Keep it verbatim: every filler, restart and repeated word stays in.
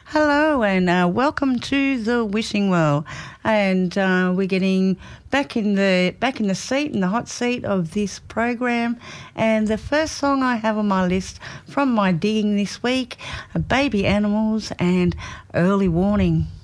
Hello and uh, welcome to the Wishing Well, and uh, we're getting back in the back in the seat, in the hot seat of this program. And the first song I have on my list from my digging this week are Baby Animals and Early Warning.